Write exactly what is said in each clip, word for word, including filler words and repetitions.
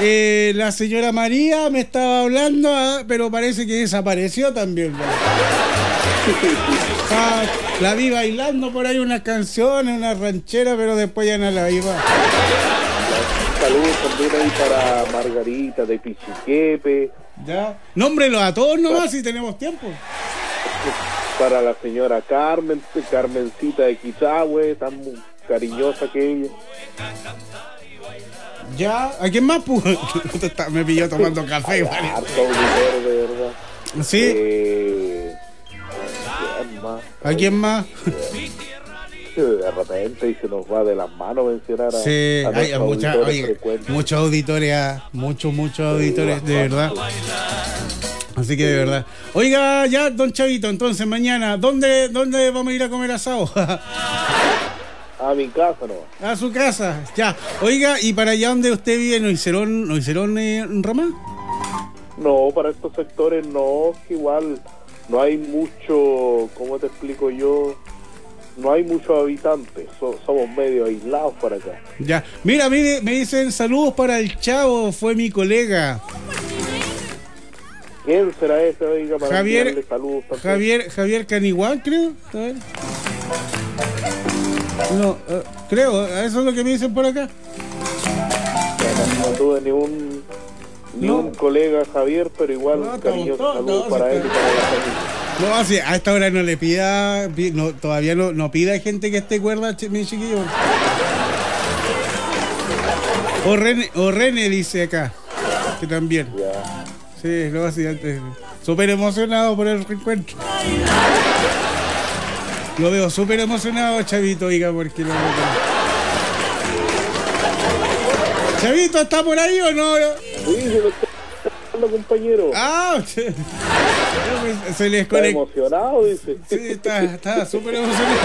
Eh, la señora María me estaba hablando, ah, pero parece que desapareció también. Ah, la vi bailando por ahí unas canciones, una ranchera, pero después ya no la iba. Saludos también ahí para Margarita de Pichiquepe. Ya. Nómbrelo a todos nomás si tenemos tiempo. Para la señora Carmen, Carmencita de Quizahue, tan cariñosa que ella. Ya, ¿a quién más? Me pilló tomando café. Ay, harto auditor, de verdad. ¿Sí? Eh, ¿quién más? ¿A quién más? De repente y se nos va de las manos mencionar a, sí, a hay mucha, oye, frecuentes. muchos auditores, muchos, muchos auditores, de verdad. Así que de verdad. Oiga, ya, don Chavito, entonces mañana, ¿dónde, dónde vamos a ir a comer asado? A mi casa, ¿no? A su casa, ya. Oiga, ¿y para allá donde usted vive no hicieron, no hicieron eh, rama? No, para estos sectores no, que igual no hay mucho, ¿cómo te explico yo? No hay muchos habitantes, so, somos medio aislados para acá. Ya, mira, mire, me dicen saludos para el Chavo, fue mi colega. ¿Quién será ese? Oiga, para Javier, saludos Javier, Javier Caniguán, creo. A ver. No, uh, creo, eso es lo que me dicen por acá. No, no tuve ni un, ni no. un colega Javier, pero igual no, cariñoso saludos no, para él y para la familia. No, si a esta hora no le pida, no, todavía no, no pida gente que esté cuerda, mi chiquillo. O René, o René dice acá, que también. Ya. Sí, lo hacía antes. Súper emocionado por el reencuentro. Lo veo súper emocionado, Chavito, oiga, porque lo... Chavito, ¿está por ahí o no? Sí, se lo está hablando, compañero. Ah, se, se les conecta. Está emocionado, dice. Sí, está súper emocionado.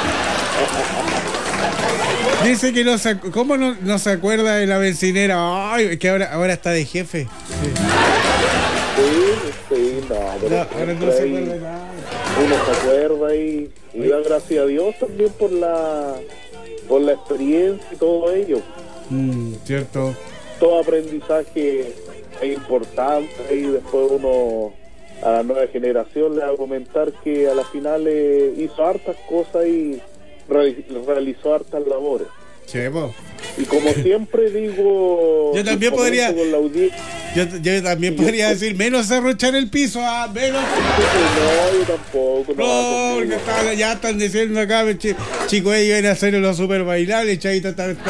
Dice que no se, ¿cómo no, no se acuerda de la bencinera? Ay, que ahora, ahora está de jefe. Sí, sí, sí no, pero no, ahora no se acuerda de nada. Uno se acuerda y, y da gracias a Dios también por la por la experiencia y todo ello. Mm, cierto. Todo aprendizaje es importante y después uno a la nueva generación le va a comentar que a la final eh, hizo hartas cosas y realizó hartas labores. Sí, po. Y como siempre digo, yo también podría yo, yo también podría yo, decir menos arrochar el piso, ah, menos. No, yo tampoco. No, no porque está, ya están diciendo acá, ch chicos, ellos iban a hacer los super bailables, Chavito está. está...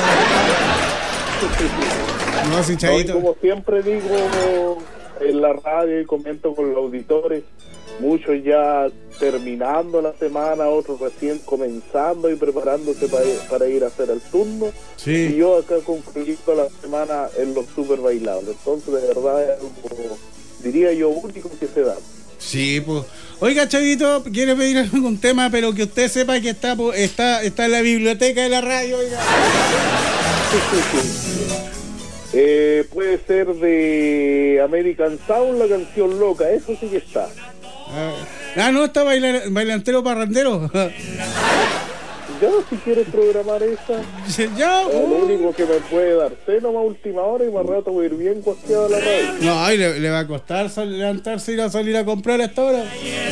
No, sí, Chavito. No, como siempre digo en la radio y comento con los auditores, muchos ya terminando la semana, otros recién comenzando y preparándose para, para ir a hacer el turno. Sí. Y yo acá concluyendo la semana en los super bailables. Entonces, de verdad, es algo, diría yo, único que se da. Sí, pues. Oiga, Chavito, quiere pedir algún tema, pero que usted sepa que está está está en la biblioteca de la radio, oiga. Sí, sí, sí. Eh, puede ser de American Sound, la canción Loca, eso sí que está. Ah, no, está bailar, bailantero parrandero. Ya, si quieres programar esa, ya, es lo único que me puede dar cena más última hora y más rato voy a ir bien cuasqueado a la radio. No, ay, le, le va a costar sal, levantarse y ir a salir a comprar a esta hora.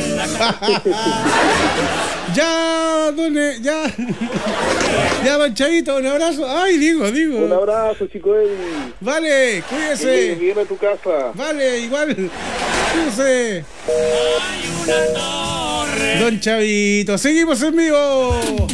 Ya, dones, ya. Ya, Manchavito, un abrazo. Ay, digo, digo. Un abrazo, chico Eddie. Vale, cuídese. Viene a tu casa. Vale, igual. Cuídese. Don Chavito, seguimos en vivo.